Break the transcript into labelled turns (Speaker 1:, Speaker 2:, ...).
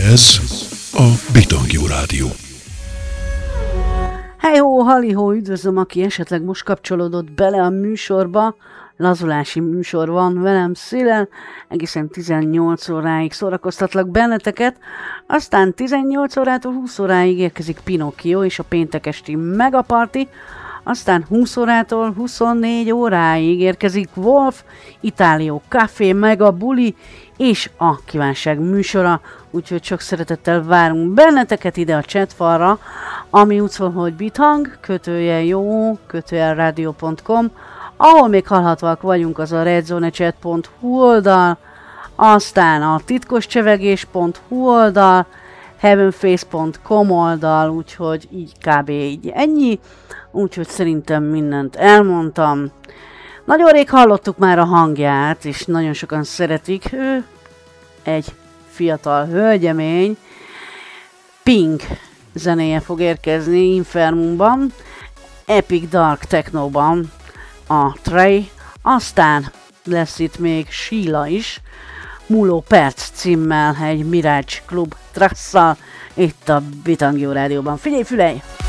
Speaker 1: Ez a Bitangjó Rádió.
Speaker 2: Hejhó, halihó, üdvözlöm, aki esetleg most kapcsolódott bele a műsorba. Lazulási műsor van velem Szélen, egészen 18 óráig szórakoztatlak benneteket, aztán 18 órától 20 óráig érkezik Pinocchio és a péntek esti Megaparty, aztán 20 órától 24 óráig érkezik Wolf, Itálió Café, Mega Buli és a kívánság műsora, úgyhogy sok szeretettel várunk benneteket ide a chatfalra, ami úgy szól, hogy bithang, _radio.com, ahol még hallhatóak vagyunk, az a redzonechat.hu oldal, aztán a titkoscsevegés.hu oldal, heavenface.com oldal, úgyhogy így kb. Így ennyi, úgyhogy szerintem mindent elmondtam. Nagyon rég hallottuk már a hangját, és nagyon sokan szeretik. Ő egy fiatal hölgyemény, Pink zenéje fog érkezni Infernumban, Epic Dark Technoban a Trey, aztán lesz itt még Sheila is, Múló Perc címmel egy Mirage Club trasszal itt a Bitangjó Rádióban. Figyelj, fülej!